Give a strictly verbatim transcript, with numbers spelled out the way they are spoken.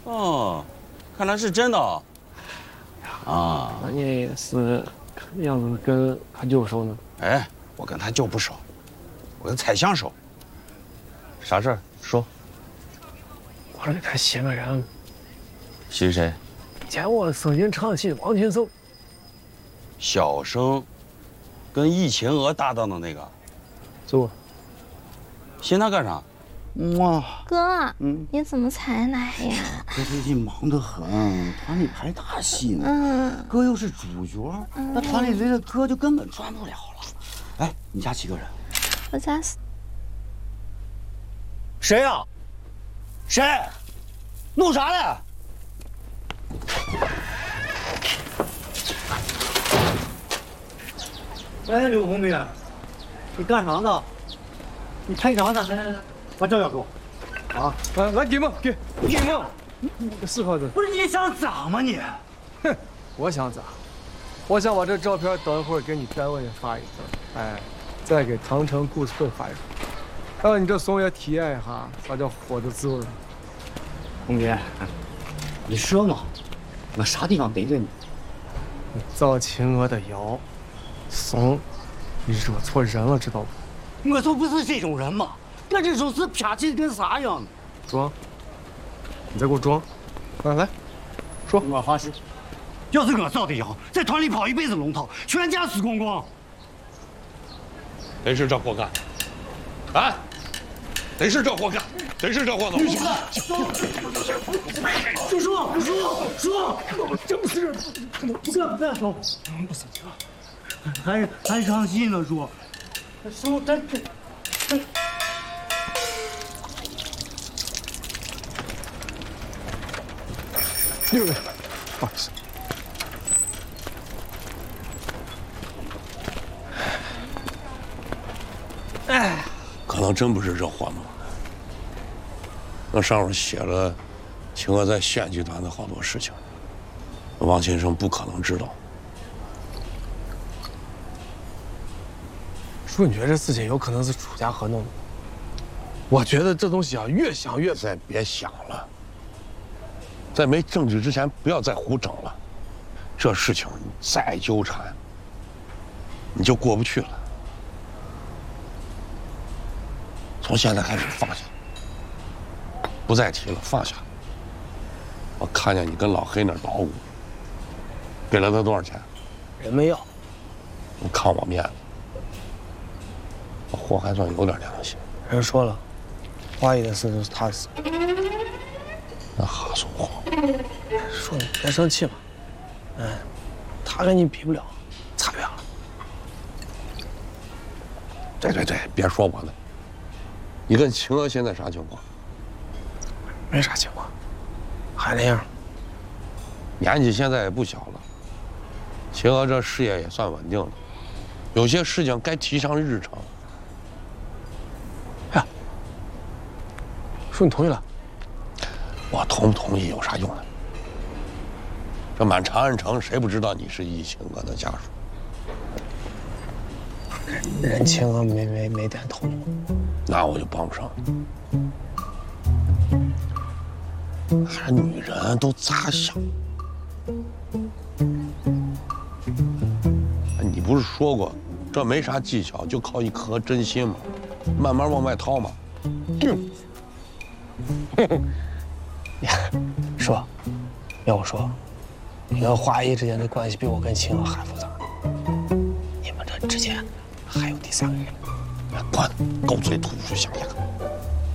哦，看来是真的哦。啊， 那你是样子跟他舅熟呢？ 哎，我跟他舅不熟，我跟彩香熟。啥事儿？说。 我给他写个人。 写谁？ 见我声音唱戏王禽兽。 小生，跟易秦娥搭档的那个。 走。 写他干啥？ 哇， 哥，嗯，你怎么才来呀？ 哥最近忙得很，团里排大戏呢。 嗯， 哥又是主角，嗯、那团里围着哥就根本转不了了。哎，你家几个人？ 我家是。 谁呀、啊？谁？弄啥嘞？哎，刘红兵，你干啥呢？你拍啥呢？来来来，把照片给我。啊， 来来给嘛，给给嘛。是好的。 不是你想咋吗你？ 哼，我想咋？我想把这照片等一会儿给你单位发一份，哎，再给唐城顾村发一份，让你这松爷体验一下啥叫火的滋味。 红军，你说嘛，我啥地方得罪你？ 你造秦娥的谣，怂，你惹错人了，知道不？ 我就不是这种人嘛，我这种事啪叽跟啥样呢？ 装，你再给我装，来来，说。 我发誓，要是我造的谣，在团里跑一辈子龙套，全家死光光。 谁是这货干？啊？谁是这货干？谁是这货弄？ 叔叔，叔叔， 真不是， 这不要说，不是还还唱戏呢，叔。叔，真真真。 六位，不好意思。 哎，可能真不是这货弄的。那上面写了秦娥在县集团的好多事情，王先生不可能知道。 叔，你觉得这事情有可能是楚家河弄的？我觉得这东西啊，越想越…… 再别想了，在没证据之前，不要再胡整了。这事情你再纠缠，你就过不去了。从现在开始放下，不再提了，放下。我看见你跟老黑那儿捣鼓，给了他多少钱？ 人没要。 你看我面子，我货还算有点良心。 人说了，华谊的事就是他的事。 那哈怂货， 说你别生气嘛，哎，他跟你比不了，差远了。 对对对，别说我了。你跟秦娥现在啥情况？ 没啥情况，还那样。 年纪现在也不小了，秦娥这事业也算稳定了，有些事情该提上日程。 哎，说你同意了？ 我同不同意有啥用呢？这满长安城谁不知道你是易秦娥的家属？ 人秦娥没没没点头。 那我就帮不上你。这女人都咋想？你不是说过，这没啥技巧，就靠一颗真心吗？慢慢往外掏嘛。 嗯。说，要我说，你跟华谊之间的关系比我跟秦娥还复杂。你们这之间还有第三个人。 滚，狗嘴吐出象牙。